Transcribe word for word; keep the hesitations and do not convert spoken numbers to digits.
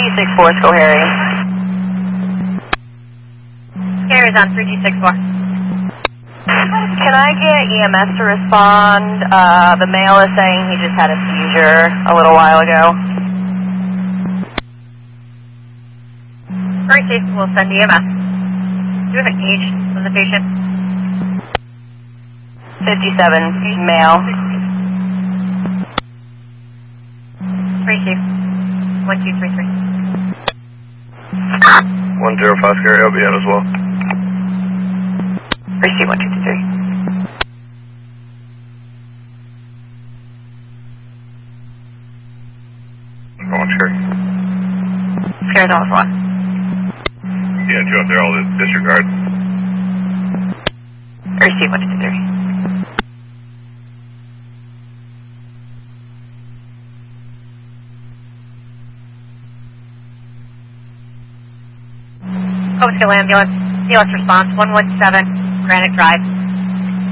G six four, go Harry. Harry's on three G six four. Can I get E M S to respond? Uh, the male is saying he just had a seizure a little while ago. Very safe, we'll send E M S. Do you have an age of the patient? fifty-seven, male. Very safe. one two three three. one zero five, Scary, I'll be out as well. Receive one two two three. Go on, Scary. Scare's on the floor. Yeah, two up there, all the disregard. Receive one two two three. Cobleskill ambulance, C L S response, one one seven, Granite Drive.